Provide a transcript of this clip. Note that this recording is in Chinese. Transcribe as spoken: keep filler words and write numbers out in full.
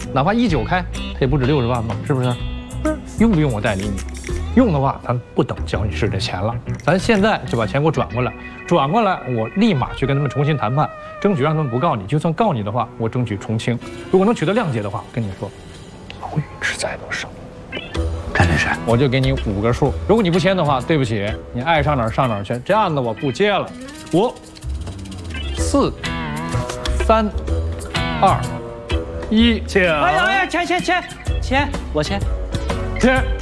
哪怕一九开，他也不止六十万吧？是不是？用不用我代理你？用的话，咱不等交易室的钱了，咱现在就把钱给我转过来，转过来我立马去跟他们重新谈判，争取让他们不告你。就算告你的话，我争取从轻。如果能取得谅解的话，跟你说，牢狱之灾都省。 干这事， 我就给你五个数。如果你不签的话，对不起，你爱上哪儿上哪儿去。这样的我不接了。五、四、三、二、一，请。 哎呀哎呀，签签签签，我签。 签。